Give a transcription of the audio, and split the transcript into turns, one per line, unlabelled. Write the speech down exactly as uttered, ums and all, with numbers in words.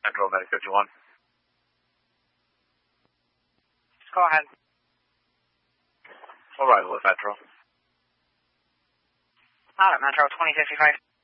Central Medic fifty-one.
Go ahead.
All right, with Metro.
Not at Metro, twenty fifty-five.